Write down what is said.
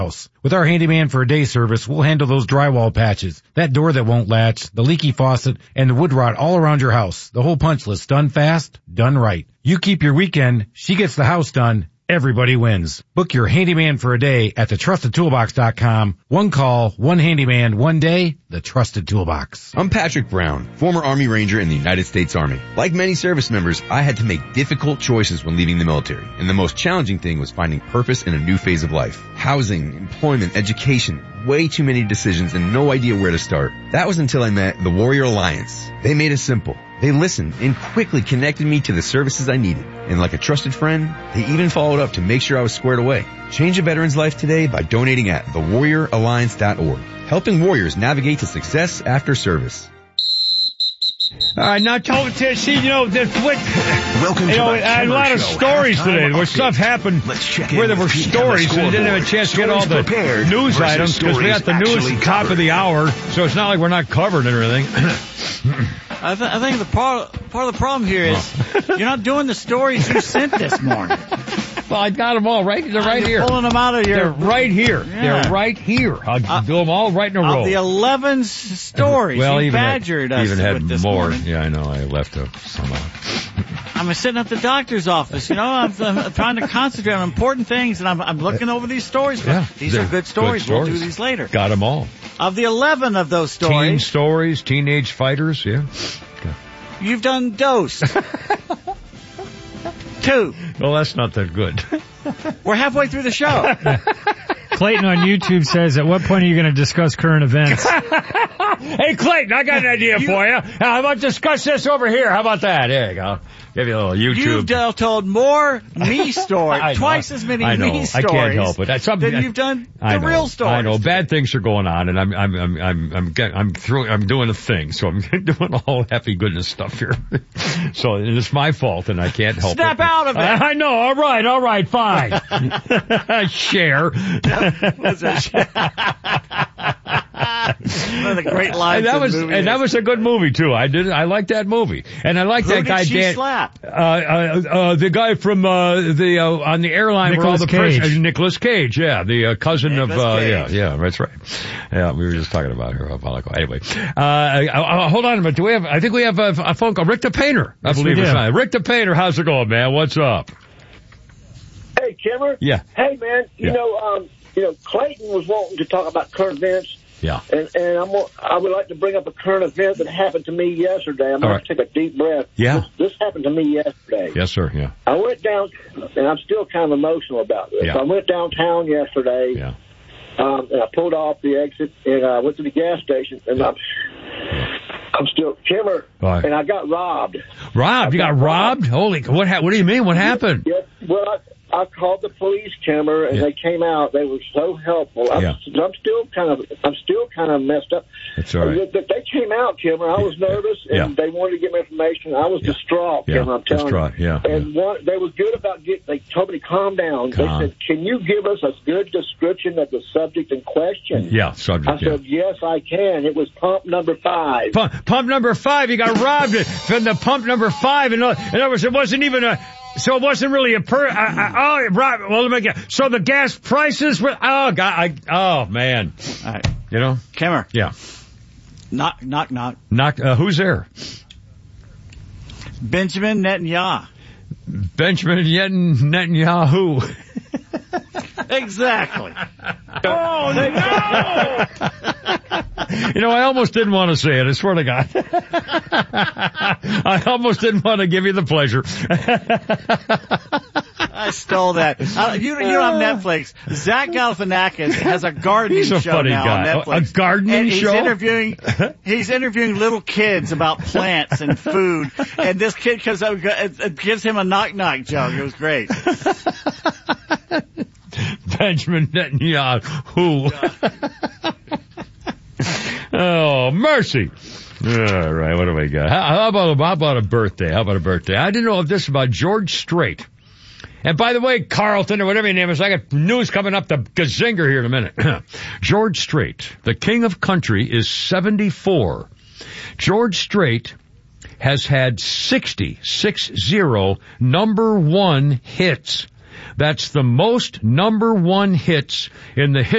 house. With our handyman for a day service, we'll handle those drywall patches, that door that won't latch, the leaky faucet, and the wood rot all around your house. The whole punch list, done fast, done right. You keep your weekend, she gets the house done. Everybody wins. Book your handyman for a day at thetrustedtoolbox.com. One call, one handyman, one day, The Trusted Toolbox. I'm Patrick Brown, former Army Ranger in the United States Army. Like many service members, I had to make difficult choices when leaving the military, and the most challenging thing was finding purpose in a new phase of life. Housing, employment, education, way too many decisions and no idea where to start. That was until I met the Warrior Alliance. They made it simple. They listened and quickly connected me to the services I needed. And like a trusted friend, they even followed up to make sure I was squared away. Change a veteran's life today by donating at thewarrioralliance.org. Helping warriors navigate to success after service. All right, now welcome to a lot of stories today. There was stuff happened where there were stories, and we didn't have a chance to get all the news items because we got the news at the top of the hour, so it's not like we're not covering everything. I think the part of the problem here is you're not doing the stories you sent this morning. Well, I got them all right. They're right here. Pulling them out of your. They're right here. Yeah. They're right here. I'll do them all right in a row. Of the 11 stories you badgered us with this morning. Yeah, I know. I left some out. I'm sitting at the doctor's office. I'm trying to concentrate on important things, and I'm looking over these stories. Yeah, these are good stories. We'll do these later. Got them all. Of the 11 of those stories. Teen stories, teenage fighters, yeah. Okay. You've done Dose. 2. Well, that's not that good. We're halfway through the show. Clayton on YouTube says, at what point are you going to discuss current events? Hey, Clayton, I got an idea for you. How about discuss this over here? How about that? There you go. Give you a little YouTube. You've told more me stories, twice as many me stories. I can't help it. That's something than you've done the real stories. I know. Bad things are going on, and I'm doing a thing, so I'm doing all happy goodness stuff here. So it's my fault, and I can't help it. Snap out of it. I know. All right, fine. Share. One of the great lines. And that was a good movie too. I liked that movie, and I like that guy. Who did she slap? The guy from on the airline where all the prisoners. Nicolas Cage, yeah, the cousin of yeah, that's right. Yeah, we were just talking about her a while ago. Anyway, hold on a minute. I think we have a phone call. Rick the Painter, I believe it's not. Rick the Painter, how's it going, man? What's up? Hey, Kimmer. Yeah. Hey, man. You know, Clayton was wanting to talk about current events. Yeah. And I would like to bring up a current event that happened to me yesterday. I'm going to take a deep breath. Yeah. This happened to me yesterday. Yes, sir. Yeah. I went down, and I'm still kind of emotional about this. Yeah. I went downtown yesterday. Yeah. And I pulled off the exit, and I went to the gas station, and I'm still Kimmer, and I got robbed. Robbed? You got robbed? Holy! What do you mean? What happened? Yes. Well, I called the police, Kimmer, and they came out. They were so helpful. I'm still kind of messed up. That's all right. They came out, Kimmer. I was nervous, and they wanted to give me information. I was distraught, Kimmer. I'm telling you. And they were good about they told me to calm down. They said, "Can you give us a good description of the subject in question?" Yeah, subject. I said, "Yes, I can." It was pump number 5. Pump number 5. You got robbed from the pump number 5. In other words, it wasn't even a. So it wasn't really a right. Well, let me get. So the gas prices were. Oh God. Oh man. All right. You know, Kimmer. Yeah. Knock. Who's there? Benjamin Netanyahu. Benjamin Netanyahu. Exactly. Oh no! I almost didn't want to say it. I swear to God. I almost didn't want to give you the pleasure. I stole that. You don't have Netflix. Zach Galifianakis has a gardening show now on Netflix. A gardening show? He's interviewing little kids about plants and food. And this kid comes up and gives him a knock-knock joke. It was great. Benjamin Netanyahu. Oh, mercy. All right, what do we got? How about a birthday? I didn't know if this is about George Strait. And by the way, Carlton, or whatever your name is, I got news coming up the gazinger here in a minute. George Strait, the king of country, is 74. George Strait has had 60 number 1 hits. That's the most number 1 hits in the history